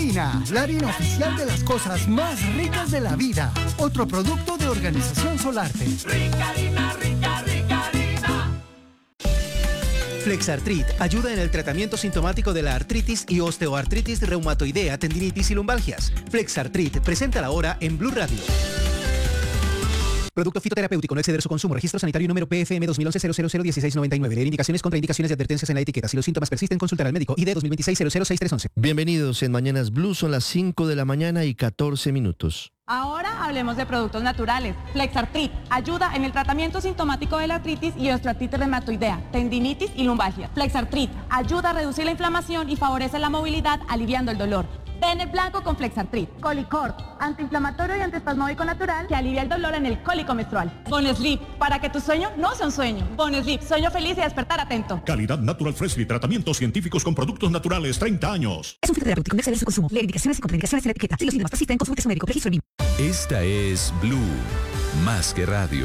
Harina, la harina oficial de las cosas más ricas de la vida. Otro producto de Organización Solarte. Rica harina, rica, rica harina. Flexartrit ayuda en el tratamiento sintomático de la artritis y osteoartritis reumatoidea, tendinitis y lumbalgias. Flexartrit presenta la hora en Blue Radio. Producto fitoterapéutico, no exceder su consumo. Registro sanitario número PFM 2011-001699. Leer indicaciones, contraindicaciones y advertencias en la etiqueta. Si los síntomas persisten, consultar al médico. ID 2026-006311. Bienvenidos en Mañanas Blue. Son las 5 de la mañana y 14 minutos. Ahora hablemos de productos naturales. Flexartrit ayuda en el tratamiento sintomático de la artritis y osteoartritis reumatoidea, tendinitis y lumbalgia. Flexartrit ayuda a reducir la inflamación y favorece la movilidad, aliviando el dolor. Ten el blanco con Flexartrit. Colicort, antiinflamatorio y antiespasmódico natural que alivia el dolor en el cólico menstrual. Bonesleep, para que tu sueño no sea un sueño. Bonesleep, sueño feliz y despertar atento. Calidad Natural Freshly, tratamientos científicos con productos naturales, 30 años. Es un fitoterapéutico, no exceder su consumo. Leer indicaciones y contraindicaciones en la etiqueta. Si los síntomas persisten, consulte a su médico. Registro BIM. Esta es Blue, más que radio.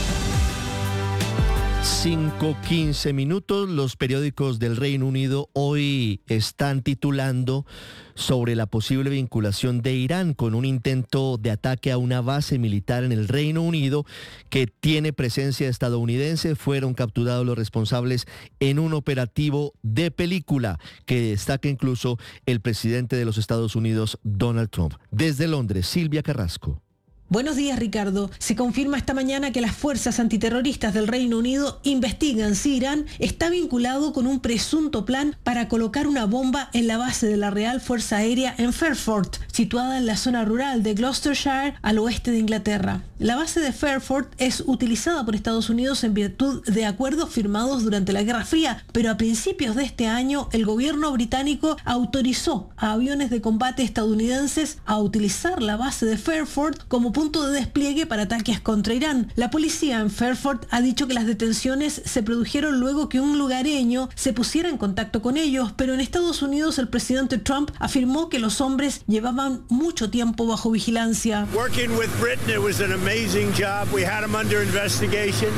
5:15 minutos. Los periódicos del Reino Unido hoy están titulando sobre la posible vinculación de Irán con un intento de ataque a una base militar en el Reino Unido que tiene presencia estadounidense. Fueron capturados los responsables en un operativo de película que destaca incluso el presidente de los Estados Unidos, Donald Trump. Desde Londres, Silvia Carrasco. Buenos días, Ricardo. Se confirma esta mañana que las fuerzas antiterroristas del Reino Unido investigan si Irán está vinculado con un presunto plan para colocar una bomba en la base de la Real Fuerza Aérea en Fairford, situada en la zona rural de Gloucestershire, al oeste de Inglaterra. La base de Fairford es utilizada por Estados Unidos en virtud de acuerdos firmados durante la Guerra Fría, pero a principios de este año el gobierno británico autorizó a aviones de combate estadounidenses a utilizar la base de Fairford como punto de despliegue para ataques contra Irán. La policía en Fairford ha dicho que las detenciones se produjeron luego que un lugareño se pusiera en contacto con ellos, pero en Estados Unidos el presidente Trump afirmó que los hombres llevaban mucho tiempo bajo vigilancia. Working with Britain, it was an amazing job. We had them under investigation.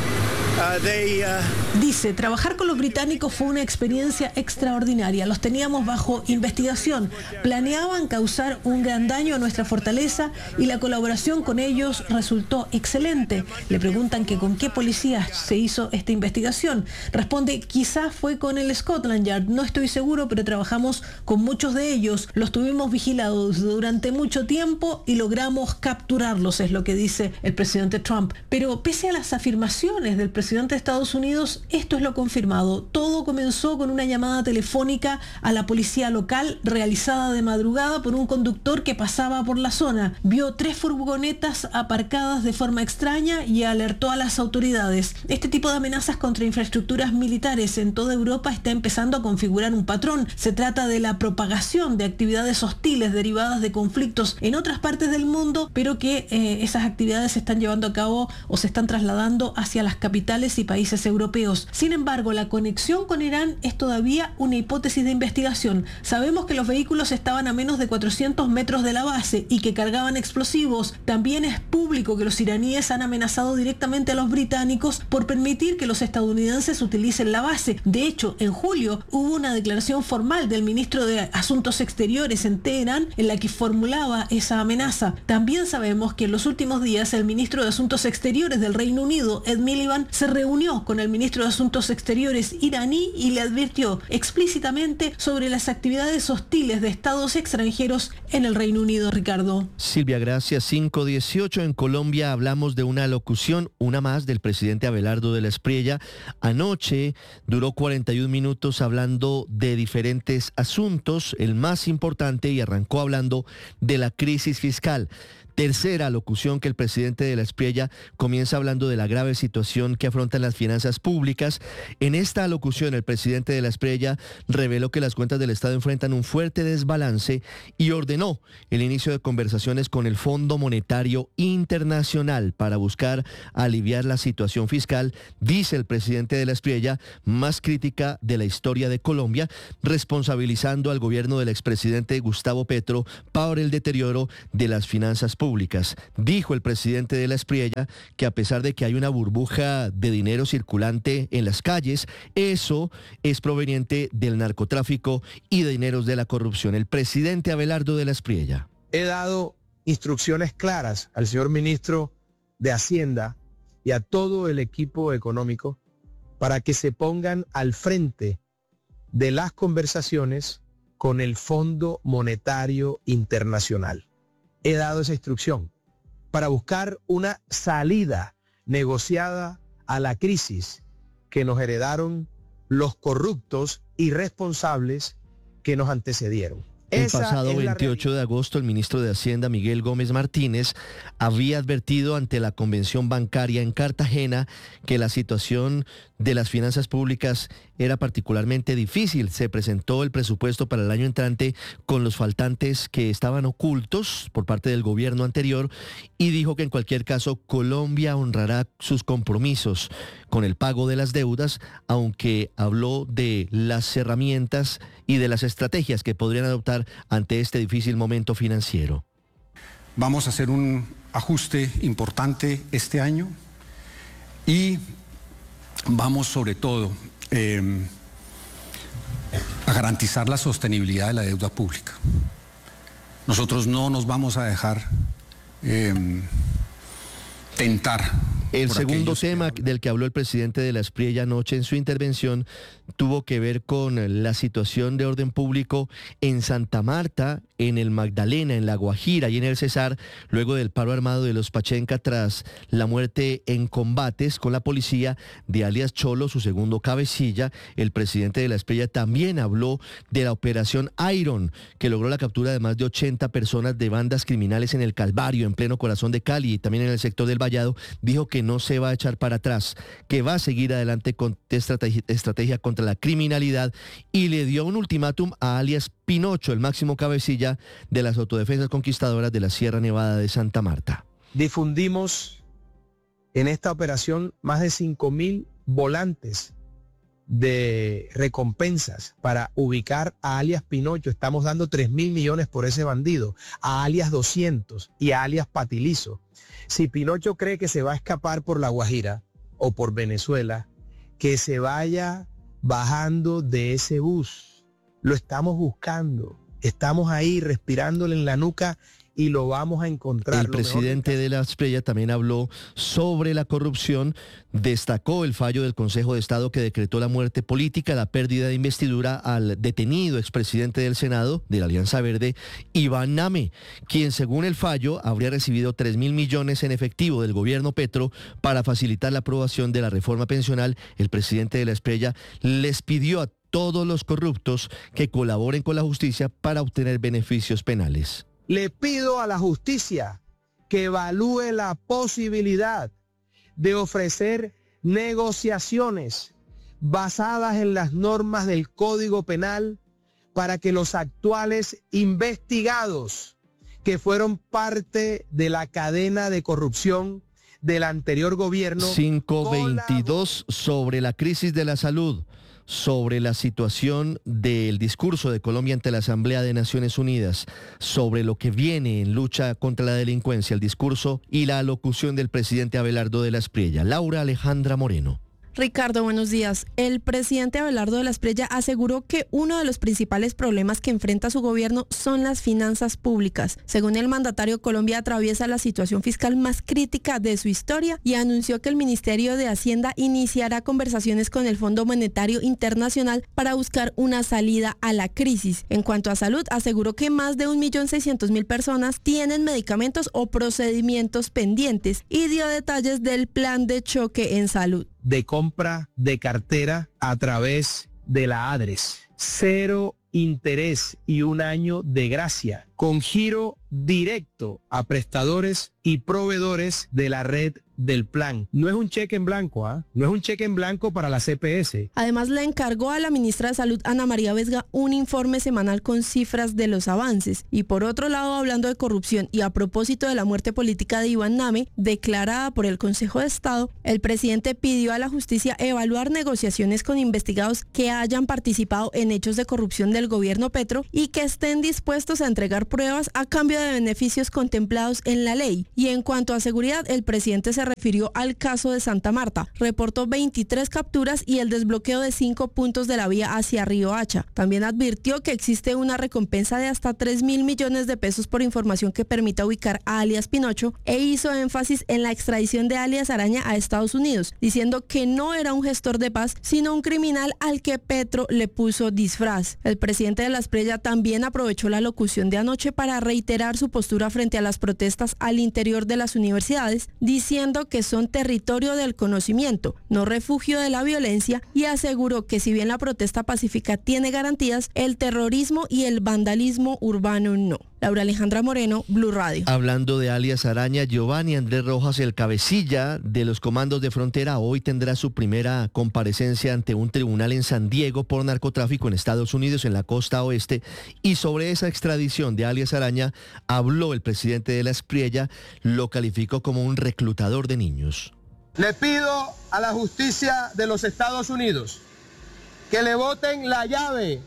Dice, trabajar con los británicos fue una experiencia extraordinaria. Los teníamos bajo investigación. Planeaban causar un gran daño a nuestra fortaleza y la colaboración con ellos resultó excelente. Le preguntan que con qué policías se hizo esta investigación. Responde, quizás fue con el Scotland Yard. No estoy seguro, pero trabajamos con muchos de ellos. Los tuvimos vigilados durante mucho tiempo y logramos capturarlos, es lo que dice el presidente Trump. Pero pese a las afirmaciones del presidente de Estados Unidos, esto es lo confirmado. Todo comenzó con una llamada telefónica a la policía local realizada de madrugada por un conductor que pasaba por la zona. Vio 3 furgonetas aparcadas de forma extraña y alertó a las autoridades. Este tipo de amenazas contra infraestructuras militares en toda Europa está empezando a configurar un patrón. Se trata de la propagación de actividades hostiles derivadas de conflictos en otras partes del mundo, pero que esas actividades se están llevando a cabo o se están trasladando hacia las capitales y países europeos. Sin embargo, la conexión con Irán es todavía una hipótesis de investigación. Sabemos que los vehículos estaban a menos de 400 metros de la base y que cargaban explosivos. También es público que los iraníes han amenazado directamente a los británicos por permitir que los estadounidenses utilicen la base. De hecho, en julio hubo una declaración formal del ministro de Asuntos Exteriores en Teherán en la que formulaba esa amenaza. También sabemos que en los últimos días el ministro de Asuntos Exteriores del Reino Unido, Ed Miliband, se reunió con el ministro de Asuntos Exteriores iraní y le advirtió explícitamente sobre las actividades hostiles de estados extranjeros en el Reino Unido, Ricardo. Silvia, gracias. 5:18 en Colombia. Hablamos de una locución, una más, del presidente Abelardo de la Espriella. Anoche duró 41 minutos hablando de diferentes asuntos, el más importante, y arrancó hablando de la crisis fiscal. Tercera locución que el presidente de la Espriella comienza hablando de la grave situación que afrontan las finanzas públicas. En esta locución, el presidente de la Espriella reveló que las cuentas del Estado enfrentan un fuerte desbalance y ordenó el inicio de conversaciones con el Fondo Monetario Internacional para buscar aliviar la situación fiscal, dice el presidente de la Espriella, más crítica de la historia de Colombia, responsabilizando al gobierno del expresidente Gustavo Petro por el deterioro de las finanzas públicas. públicas. Dijo el presidente de la Espriella que a pesar de que hay una burbuja de dinero circulante en las calles, eso es proveniente del narcotráfico y de dineros de la corrupción. El presidente Abelardo de la Espriella. He dado instrucciones claras al señor ministro de Hacienda y a todo el equipo económico para que se pongan al frente de las conversaciones con el Fondo Monetario Internacional. He dado esa instrucción para buscar una salida negociada a la crisis que nos heredaron los corruptos irresponsables que nos antecedieron. El pasado 28 de agosto, el ministro de Hacienda, Miguel Gómez Martínez, había advertido ante la convención bancaria en Cartagena que la situación de las finanzas públicas era particularmente difícil. Se presentó el presupuesto para el año entrante con los faltantes que estaban ocultos por parte del gobierno anterior y dijo que en cualquier caso Colombia honrará sus compromisos con el pago de las deudas, aunque habló de las herramientas y de las estrategias que podrían adoptar ante este difícil momento financiero. Vamos a hacer un ajuste importante este año y vamos sobre todo a garantizar la sostenibilidad de la deuda pública. Nosotros no nos vamos a dejar tentar. El segundo tema del que habló el presidente de la Espriella anoche en su intervención tuvo que ver con la situación de orden público en Santa Marta, en el Magdalena, en La Guajira y en el Cesar, luego del paro armado de los Pachenca tras la muerte en combates con la policía de alias Cholo, su segundo cabecilla. El presidente de la Espriella también habló de la operación Iron, que logró la captura de más de 80 personas de bandas criminales en el Calvario, en pleno corazón de Cali y también en el sector del Vallado. Dijo que no se va a echar para atrás, que va a seguir adelante con estrategia contra la criminalidad y le dio un ultimátum a alias Pinocho, el máximo cabecilla de las autodefensas conquistadoras de la Sierra Nevada de Santa Marta. Difundimos en esta operación más de 5.000 volantes de recompensas para ubicar a alias Pinocho. Estamos dando 3.000 millones por ese bandido, a alias 200 y a alias Patilizo. Si Pinocho cree que se va a escapar por La Guajira o por Venezuela, que se vaya bajando de ese bus. Lo estamos buscando. Estamos ahí respirándole en la nuca y lo vamos a encontrar. El presidente de la Espriella también habló sobre la corrupción, destacó el fallo del Consejo de Estado que decretó la muerte política, la pérdida de investidura al detenido expresidente del Senado de la Alianza Verde, Iván Name, quien según el fallo habría recibido 3.000 millones en efectivo del gobierno Petro para facilitar la aprobación de la reforma pensional. El presidente de la Espriella les pidió a todos los corruptos que colaboren con la justicia para obtener beneficios penales. Le pido a la justicia que evalúe la posibilidad de ofrecer negociaciones basadas en las normas del Código Penal para que los actuales investigados que fueron parte de la cadena de corrupción del anterior gobierno. 522 sobre la crisis de la salud, sobre la situación del discurso de Colombia ante la Asamblea de Naciones Unidas, sobre lo que viene en lucha contra la delincuencia, el discurso y la alocución del presidente Abelardo de la Espriella. Laura Alejandra Moreno. Ricardo, buenos días. El presidente Abelardo de la Espriella aseguró que uno de los principales problemas que enfrenta su gobierno son las finanzas públicas. Según el mandatario, Colombia atraviesa la situación fiscal más crítica de su historia y anunció que el Ministerio de Hacienda iniciará conversaciones con el Fondo Monetario Internacional para buscar una salida a la crisis. En cuanto a salud, aseguró que más de 1.600.000 personas tienen medicamentos o procedimientos pendientes y dio detalles del plan de choque en salud. De compra de cartera a través de la ADRES. 0 interés y 1 año de gracia, con giro directo a prestadores y proveedores de la red del plan. No es un cheque en blanco, no es un cheque en blanco para la CPS. Además, le encargó a la ministra de Salud, Ana María Vesga, un informe semanal con cifras de los avances. Y por otro lado, hablando de corrupción y a propósito de la muerte política de Iván Name, declarada por el Consejo de Estado, el presidente pidió a la justicia evaluar negociaciones con investigados que hayan participado en hechos de corrupción del gobierno Petro y que estén dispuestos a entregar pruebas a cambio de beneficios contemplados en la ley. Y en cuanto a seguridad, el presidente se refirió al caso de Santa Marta. Reportó 23 capturas y el desbloqueo de 5 puntos de la vía hacia Río Hacha. También advirtió que existe una recompensa de hasta 3.000 millones de pesos por información que permita ubicar a alias Pinocho e hizo énfasis en la extradición de alias Araña a Estados Unidos, diciendo que no era un gestor de paz, sino un criminal al que Petro le puso disfraz. El presidente de la Espriella también aprovechó la locución de anoche para reiterar su postura frente a las protestas al interior de las universidades, diciendo que son territorio del conocimiento, no refugio de la violencia, y aseguró que si bien la protesta pacífica tiene garantías, el terrorismo y el vandalismo urbano no. Laura Alejandra Moreno, Blue Radio. Hablando de alias Araña, Giovanni Andrés Rojas, el cabecilla de los comandos de frontera, hoy tendrá su primera comparecencia ante un tribunal en San Diego por narcotráfico en Estados Unidos, en la costa oeste, y sobre esa extradición de alias Araña habló el presidente de la Espriella, lo calificó como un reclutador de niños. Le pido a la justicia de los Estados Unidos que le boten la llave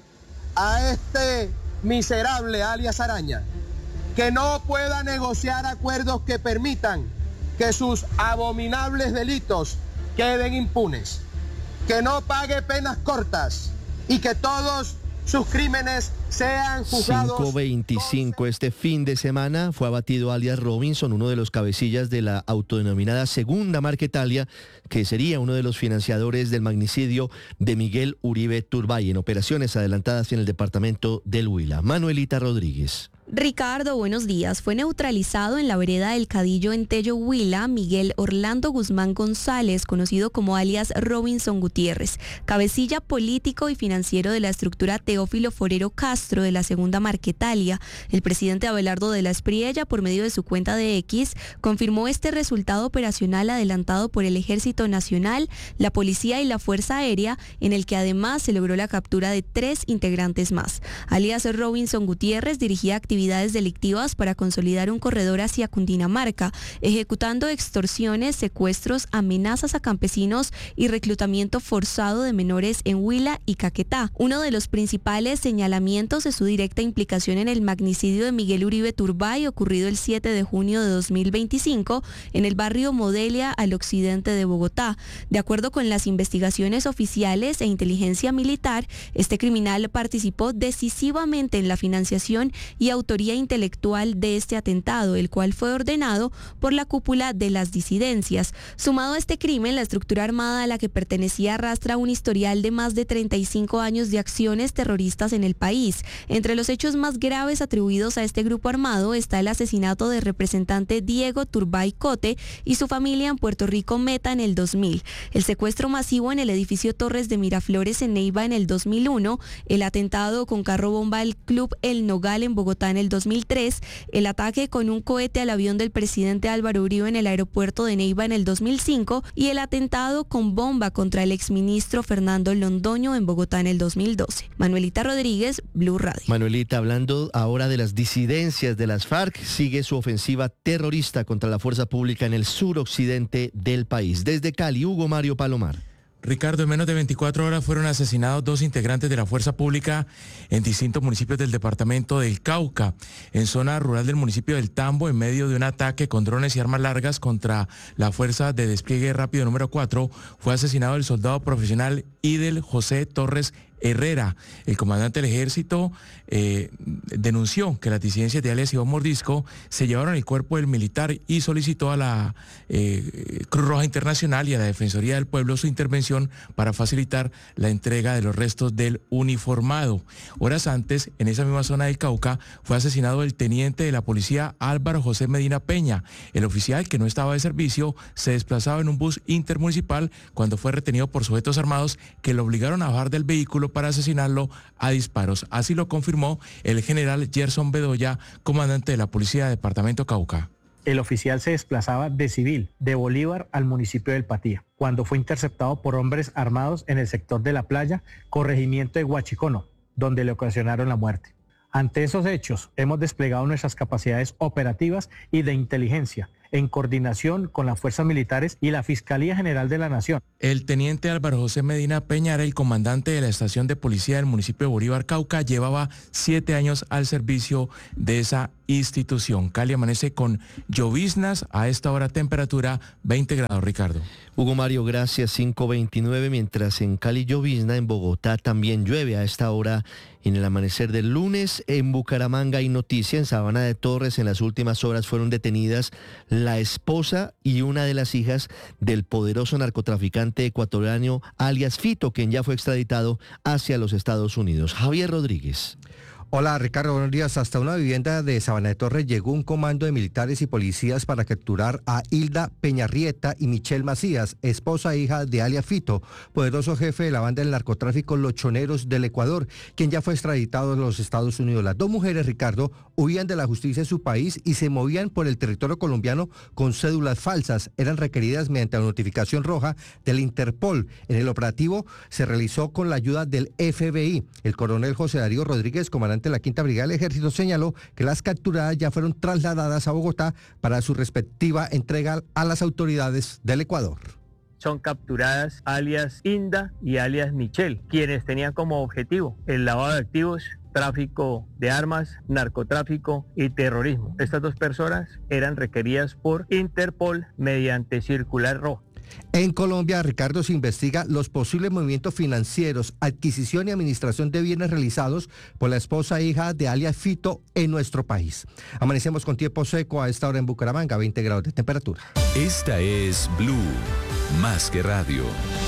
a este miserable alias Araña, que no pueda negociar acuerdos que permitan que sus abominables delitos queden impunes, que no pague penas cortas y que todos sus crímenes sean juzgados. 5:25 este fin de semana fue abatido alias Robinson, uno de los cabecillas de la autodenominada Segunda Marquetalia, que sería uno de los financiadores del magnicidio de Miguel Uribe Turbay en operaciones adelantadas en el departamento del Huila. Manuelita Rodríguez. Ricardo, buenos días. Fue neutralizado en la vereda del Cadillo en Tello, Huila, Miguel Orlando Guzmán González, conocido como alias Robinson Gutiérrez, cabecilla político y financiero de la estructura Teófilo Forero Castro de la Segunda Marquetalia. El presidente Abelardo de la Espriella, por medio de su cuenta de X, confirmó este resultado operacional adelantado por el Ejército Nacional, la Policía y la Fuerza Aérea, en el que además se logró la captura de 3 integrantes más. Alias Robinson Gutiérrez dirigía actividades delictivas para consolidar un corredor hacia Cundinamarca, ejecutando extorsiones, secuestros, amenazas a campesinos y reclutamiento forzado de menores en Huila y Caquetá. Uno de los principales señalamientos es su directa implicación en el magnicidio de Miguel Uribe Turbay, ocurrido el 7 de junio de 2025 en el barrio Modelia, al occidente de Bogotá. De acuerdo con las investigaciones oficiales e inteligencia militar, este criminal participó decisivamente en la financiación y autoría intelectual de este atentado, el cual fue ordenado por la cúpula de las disidencias. Sumado a este crimen, la estructura armada a la que pertenecía arrastra un historial de más de 35 años de acciones terroristas en el país. Entre los hechos más graves atribuidos a este grupo armado está el asesinato del representante Diego Turbay Cote y su familia en Puerto Rico Meta en el 2000, el secuestro masivo en el edificio Torres de Miraflores en Neiva en el 2001, el atentado con carro bomba al Club El Nogal en Bogotá en el 2003, el ataque con un cohete al avión del presidente Álvaro Uribe en el aeropuerto de Neiva en el 2005 y el atentado con bomba contra el exministro Fernando Londoño en Bogotá en el 2012. Manuelita Rodríguez, Blue Radio. Manuelita, hablando ahora de las disidencias de las FARC, sigue su ofensiva terrorista contra la fuerza pública en el suroccidente del país. Desde Cali, Hugo Mario Palomar. Ricardo, en menos de 24 horas fueron asesinados 2 integrantes de la fuerza pública en distintos municipios del departamento del Cauca. En zona rural del municipio del Tambo, en medio de un ataque con drones y armas largas contra la Fuerza de Despliegue Rápido número 4, fue asesinado el soldado profesional Idel José Torres Herrera. El comandante del ejército denunció que las disidencias de alias Iván Mordisco se llevaron el cuerpo del militar y solicitó a la Cruz Roja Internacional y a la Defensoría del Pueblo su intervención para facilitar la entrega de los restos del uniformado. Horas antes, en esa misma zona del Cauca, fue asesinado el teniente de la policía Álvaro José Medina Peña. El oficial, que no estaba de servicio, se desplazaba en un bus intermunicipal cuando fue retenido por sujetos armados que lo obligaron a bajar del vehículo para asesinarlo a disparos. Así lo confirmó el general Gerson Bedoya, comandante de la Policía de Departamento Cauca. El oficial se desplazaba de civil, de Bolívar al municipio del Patía, cuando fue interceptado por hombres armados en el sector de la playa, corregimiento de Huachicono, donde le ocasionaron la muerte. Ante esos hechos, hemos desplegado nuestras capacidades operativas y de inteligencia en coordinación con las fuerzas militares y la Fiscalía General de la Nación. El teniente Álvaro José Medina Peña era el comandante de la estación de policía del municipio de Bolívar, Cauca. Llevaba 7 años al servicio de esa institución. Cali amanece con lloviznas. A esta hora temperatura 20 grados, Ricardo. Hugo Mario, gracias. 5:29, mientras en Cali llovizna, en Bogotá también llueve a esta hora en el amanecer del lunes. En Bucaramanga hay noticia, en Sabana de Torres en las últimas horas fueron detenidas la esposa y una de las hijas del poderoso narcotraficante ecuatoriano alias Fito, quien ya fue extraditado hacia los Estados Unidos. Javier Rodríguez. Hola Ricardo, buenos días. Hasta una vivienda de Sabana de Torres llegó un comando de militares y policías para capturar a Hilda Peñarrieta y Michelle Macías, esposa e hija de alias Fito, poderoso jefe de la banda del narcotráfico Los Choneros del Ecuador, quien ya fue extraditado a los Estados Unidos. Las dos mujeres, Ricardo, huían de la justicia de su país y se movían por el territorio colombiano con cédulas falsas. Eran requeridas mediante la notificación roja del Interpol. En el operativo se realizó con la ayuda del FBI. El coronel José Darío Rodríguez, comandante de la Quinta Brigada del Ejército, señaló que las capturadas ya fueron trasladadas a Bogotá para su respectiva entrega a las autoridades del Ecuador. Son capturadas alias Inda y alias Michelle, quienes tenían como objetivo el lavado de activos, tráfico de armas, narcotráfico y terrorismo. Estas dos personas eran requeridas por Interpol mediante circular rojo. En Colombia, Ricardo, se investiga los posibles movimientos financieros, adquisición y administración de bienes realizados por la esposa e hija de alias Fito en nuestro país. Amanecemos con tiempo seco a esta hora en Bucaramanga, 20 grados de temperatura. Esta es Blue, más que radio.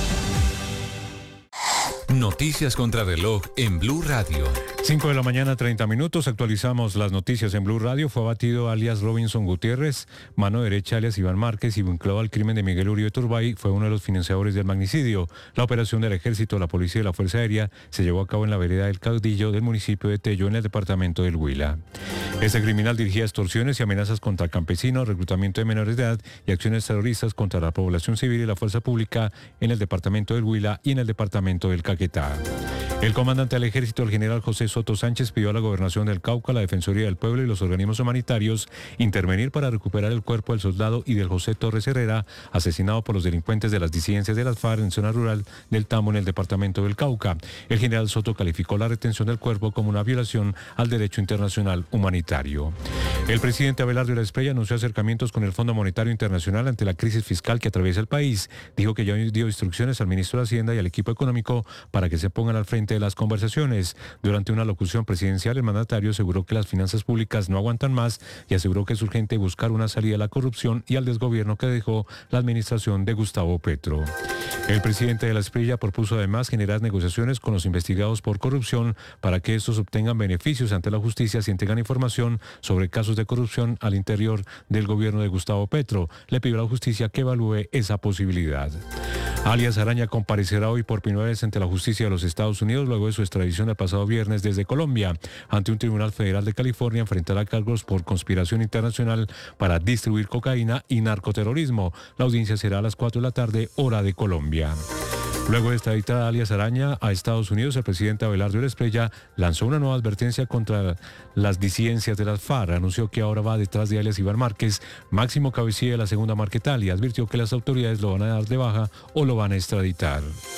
Noticias contra reloj en Blue Radio. 5 de la mañana, 30 minutos. Actualizamos las noticias en Blue Radio. Fue abatido alias Robinson Gutiérrez, mano derecha alias Iván Márquez, y vinculado al crimen de Miguel Uribe Turbay. Fue uno de los financiadores del magnicidio. La operación del Ejército, la Policía y la Fuerza Aérea se llevó a cabo en la vereda del Caudillo del municipio de Tello, en el departamento del Huila. Este criminal dirigía extorsiones y amenazas contra campesinos, reclutamiento de menores de edad y acciones terroristas contra la población civil y la fuerza pública en el departamento del Huila y en el departamento del Caquetá. El comandante del Ejército, el general José Soto Sánchez, pidió a la Gobernación del Cauca, la Defensoría del Pueblo y los organismos humanitarios intervenir para recuperar el cuerpo del soldado y del José Torres Herrera, asesinado por los delincuentes de las disidencias de las FARC en zona rural del Tambo, en el departamento del Cauca. El general Soto calificó la retención del cuerpo como una violación al derecho internacional humanitario. El presidente Abelardo de la Espriella anunció acercamientos con el Fondo Monetario Internacional ante la crisis fiscal que atraviesa el país. Dijo que ya dio instrucciones al ministro de Hacienda y al equipo económico para que se pongan al frente de las conversaciones. Durante una locución presidencial, el mandatario aseguró que las finanzas públicas no aguantan más y aseguró que es urgente buscar una salida a la corrupción y al desgobierno que dejó la administración de Gustavo Petro. El presidente de la Espriella propuso además generar negociaciones con los investigados por corrupción para que estos obtengan beneficios ante la justicia si entregan información sobre casos de corrupción al interior del gobierno de Gustavo Petro. Le pidió a la justicia que evalúe esa posibilidad. Alias Araña comparecerá hoy por primera vez ante la justicia de los Estados Unidos luego de su extradición el pasado viernes desde Colombia. Ante un tribunal federal de California enfrentará cargos por conspiración internacional para distribuir cocaína y narcoterrorismo. La audiencia será a las 4 de la tarde, hora de Colombia. Luego de extraditar a alias Araña a Estados Unidos, el presidente Abelardo de la Espriella lanzó una nueva advertencia contra las disidencias de las FARC. Anunció que ahora va detrás de alias Iván Márquez, máximo cabecilla de la segunda Marquetal, y advirtió que las autoridades lo van a dar de baja o lo van a extraditar.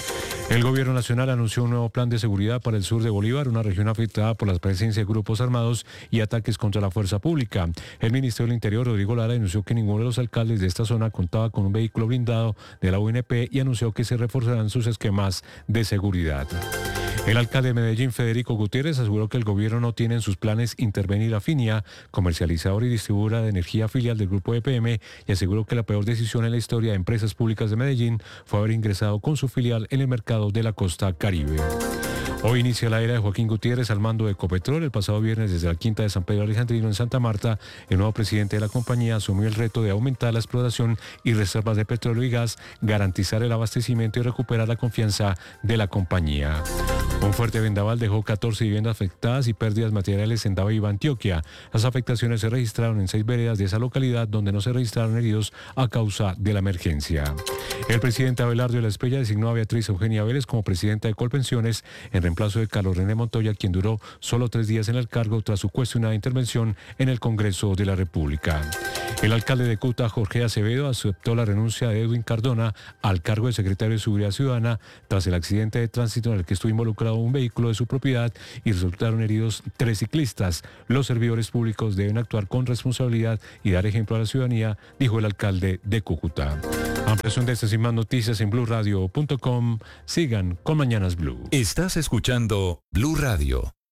El gobierno nacional anunció un nuevo plan de seguridad para el sur de Bolívar, una región afectada por la presencia de grupos armados y ataques contra la fuerza pública. El ministro del Interior, Rodrigo Lara, anunció que ninguno de los alcaldes de esta zona contaba con un vehículo blindado de la UNP y anunció que se reforzarán sus esquemas de seguridad. El alcalde de Medellín, Federico Gutiérrez, aseguró que el gobierno no tiene en sus planes intervenir a Finia, comercializadora y distribuidora de energía filial del grupo EPM, y aseguró que la peor decisión en la historia de empresas públicas de Medellín fue haber ingresado con su filial en el mercado de la costa Caribe. Hoy inicia la era de Joaquín Gutiérrez al mando de Ecopetrol. El pasado viernes, desde la Quinta de San Pedro Alejandrino en Santa Marta, el nuevo presidente de la compañía asumió el reto de aumentar la explotación y reservas de petróleo y gas, garantizar el abastecimiento y recuperar la confianza de la compañía. Un fuerte vendaval dejó 14 viviendas afectadas y pérdidas materiales en Dabeiba, Antioquia. Las afectaciones se registraron en 6 veredas de esa localidad, donde no se registraron heridos a causa de la emergencia. El presidente Abelardo de la Espriella designó a Beatriz Eugenia Vélez como presidenta de Colpensiones en reemplazo reemplazo de Carlos René Montoya, quien duró solo 3 días en el cargo tras su cuestionada intervención en el Congreso de la República. El alcalde de Cúcuta, Jorge Acevedo, aceptó la renuncia de Edwin Cardona al cargo de secretario de Seguridad Ciudadana tras el accidente de tránsito en el que estuvo involucrado un vehículo de su propiedad y resultaron heridos 3 ciclistas. Los servidores públicos deben actuar con responsabilidad y dar ejemplo a la ciudadanía, dijo el alcalde de Cúcuta. Ampliación de estas y más noticias en blurradio.com. Sigan con Mañanas Blue. Estás escuchando Blue Radio.